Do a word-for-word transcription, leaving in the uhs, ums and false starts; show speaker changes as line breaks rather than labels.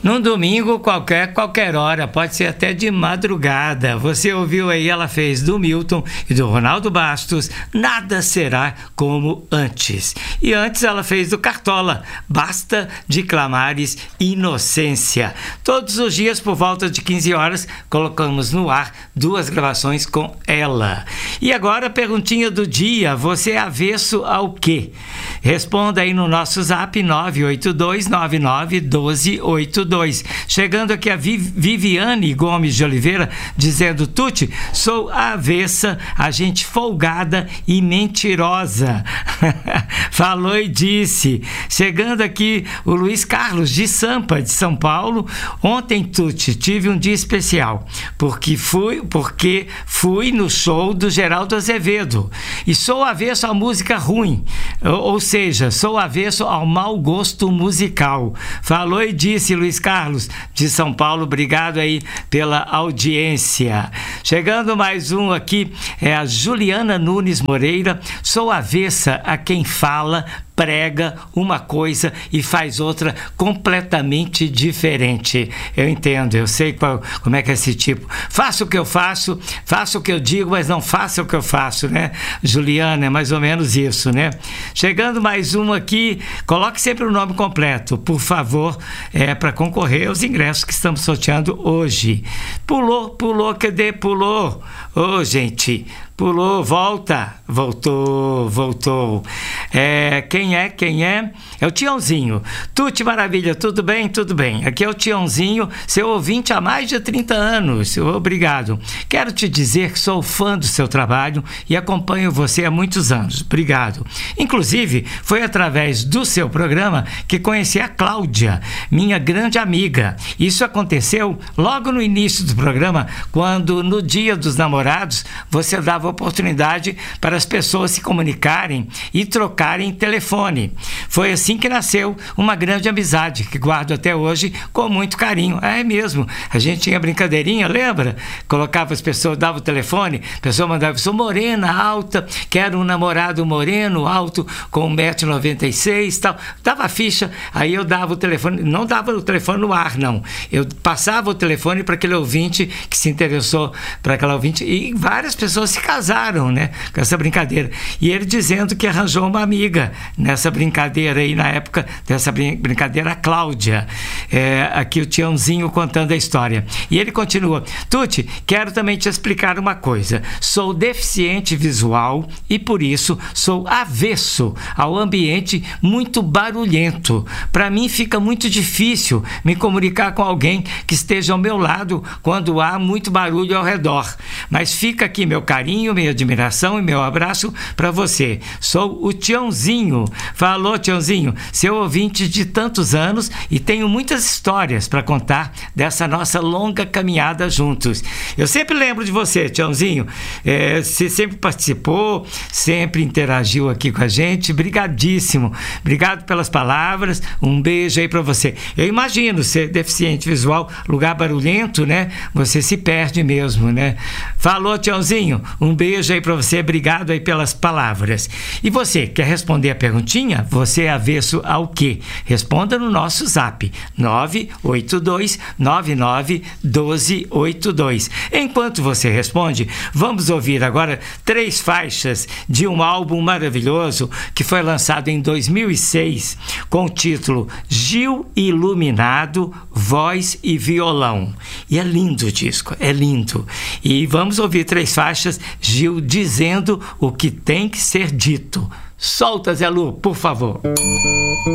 Num domingo qualquer, qualquer hora, pode ser até de madrugada. Você ouviu aí, ela fez do Milton e do Ronaldo Bastos, Nada Será Como Antes. E antes ela fez do Cartola, Basta de Clamares Inocência. Todos os dias, por volta de quinze horas, colocamos no ar duas gravações com ela. E agora, perguntinha do dia, você é avesso ao quê? Responda aí no nosso zap nove oito dois nove nove um dois oito dois. Chegando aqui a Viviane Gomes de Oliveira, dizendo: Tuti, sou avessa a gente folgada e mentirosa. Falou e disse. Chegando aqui o Luiz Carlos de Sampa, de São Paulo. Ontem, Tuti, tive um dia especial, porque fui, porque fui no show do Geraldo Azevedo. E sou avesso à música ruim, ou, ou seja, sou avesso ao mau gosto musical. Falou e disse, Luiz Carlos de São Paulo, obrigado aí pela audiência. Chegando mais um aqui, é a Juliana Nunes Moreira. Sou avessa a quem fala, prega uma coisa e faz outra completamente diferente. Eu entendo, eu sei qual, como é que é esse tipo. Faço o que eu faço, faço o que eu digo, mas não faço o que eu faço, né? Juliana, é mais ou menos isso, né? Chegando mais um aqui, coloque sempre o nome completo, por favor, é, para concorrer aos ingressos que estamos sorteando hoje. Pulou, pulou, cadê? Pulou. Ô, oh, gente, pulou, volta, voltou, voltou. É, quem é, quem é? É o Tiãozinho. Tuti, maravilha, tudo bem? Tudo bem. Aqui é o Tiãozinho, seu ouvinte há mais de trinta anos. Obrigado. Quero te dizer que sou fã do seu trabalho e acompanho você há muitos anos. Obrigado. Inclusive, foi através do seu programa que conheci a Cláudia, minha grande amiga. Isso aconteceu logo no início do programa, quando no Dia dos Namorados você dava oportunidade para as pessoas se comunicarem e trocarem telefone. Foi assim que nasceu uma grande amizade, que guardo até hoje com muito carinho. É mesmo, a gente tinha brincadeirinha, lembra? Colocava as pessoas, dava o telefone, a pessoa mandava, sou morena, alta, quero um namorado moreno, alto, com um metro e noventa e seis, tal. Dava a ficha, aí eu dava o telefone, não dava o telefone no ar, não. Eu passava o telefone para aquele ouvinte que se interessou, para aquela ouvinte, e várias pessoas se casaram, né, com essa brincadeira. E ele dizendo que arranjou uma amiga nessa brincadeira aí, na época dessa brincadeira, a Cláudia. É, aqui o Tiãozinho contando a história. E ele continua: Tuti, quero também te explicar uma coisa. Sou deficiente visual e por isso sou avesso ao ambiente muito barulhento. Para mim fica muito difícil me comunicar com alguém que esteja ao meu lado quando há muito barulho ao redor. Mas fica aqui meu carinho, minha admiração e meu abraço para você. Sou o Tiãozinho. Falou, Tiãozinho, seu ouvinte de tantos anos, e tenho muitas histórias para contar dessa nossa longa caminhada juntos. Eu sempre lembro de você, Tiãozinho. É, você sempre participou, sempre interagiu aqui com a gente. Brigadíssimo. Obrigado pelas palavras. Um beijo aí para você. Eu imagino ser deficiente visual, lugar barulhento, né? Você se perde mesmo, né? Falou, Tiãozinho. Um beijo aí para você. Obrigado aí pelas palavras. E você, quer responder a perguntinha? Você é avesso ao quê? Responda no nosso zap nove oito dois nove nove um dois oito dois. Enquanto você responde, vamos ouvir agora três faixas de um álbum maravilhoso que foi lançado em dois mil e seis com o título Gil Iluminado, Voz e Violão. E é lindo o disco, é lindo. E vamos ouvir três faixas, Gil dizendo o que tem que ser dito. Solta, Zé Lu, por favor.